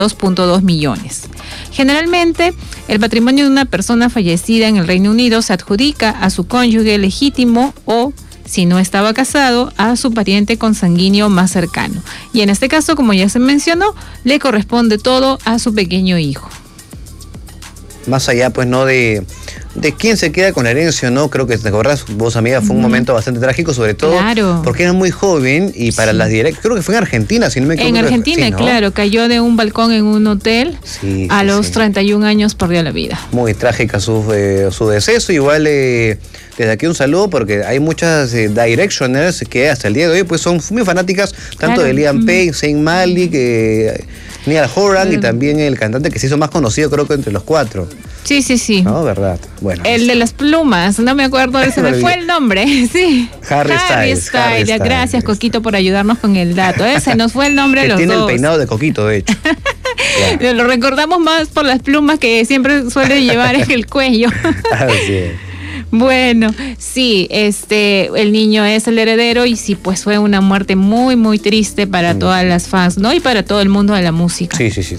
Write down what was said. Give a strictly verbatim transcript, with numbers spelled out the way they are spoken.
dos punto dos millones. Generalmente, el patrimonio de una persona fallecida en el Reino Unido se adjudica a su cónyuge legítimo o, si no estaba casado, a su pariente consanguíneo más cercano. Y en este caso, como ya se mencionó, le corresponde todo a su pequeño hijo. Más allá, pues, no de, de quién se queda con la herencia, ¿no? Creo que, te acordás, vos, amiga, fue un mm. momento bastante trágico, sobre todo claro. porque era muy joven y para sí. las directas, creo que fue en Argentina, si no me equivoco. En Argentina, sí, ¿no? Claro, cayó de un balcón en un hotel, sí, a sí, los sí. treinta y un años perdió la vida. Muy trágica su, eh, su deceso, igual eh, desde aquí un saludo porque hay muchas eh, Directioners que hasta el día de hoy pues son muy fanáticas, tanto claro. de Liam mm. Payne, Zayn Malik, eh, Niall Horan mm. y también el cantante que se hizo más conocido creo que entre los cuatro. Sí, sí, sí. No, verdad. Bueno. El de las plumas, no me acuerdo, se me fue el nombre. Sí. Harry, Harry Styles. Styles. Harry Gracias, Styles. Coquito, por ayudarnos con el dato. ¿eh? Se nos fue el nombre de los tiene dos. Tiene el peinado de Coquito, de hecho. Claro. Lo recordamos más por las plumas que siempre suele llevar en el cuello. Así es. Bueno, sí, este, el niño es el heredero y sí, pues fue una muerte muy, muy triste para mm. todas las fans, ¿no? Y para todo el mundo de la música. Sí, sí, sí.